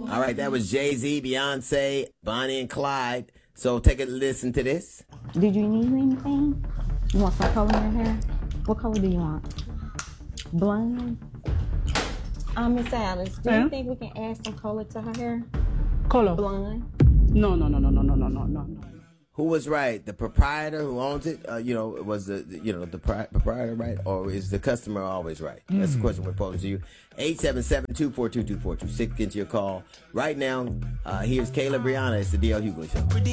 All right, that was Jay-Z, Beyonce, Bonnie and Clyde. So take a listen to this. Did you need anything? You want some color in your hair? What color do you want? Blonde? Miss Alice, do you think we can add some color to her hair? Color? Blonde? No. Who was right? The proprietor who owns it, was the proprietor right? Or is the customer always right? That's the question we're posing to you. 877-242-2426. Get your call. Right now, here's Kayla Brianna. It's the D.L. Hughley Show.